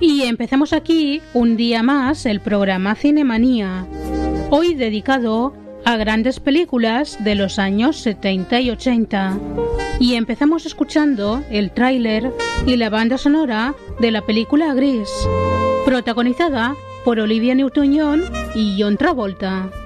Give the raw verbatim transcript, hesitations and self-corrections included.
Y empezamos aquí un día más el programa Cinemanía, hoy dedicado a grandes películas de los años setenta y ochenta. Y empezamos escuchando el tráiler y la banda sonora de la película Grease, protagonizada por Olivia Newton-John y John Travolta.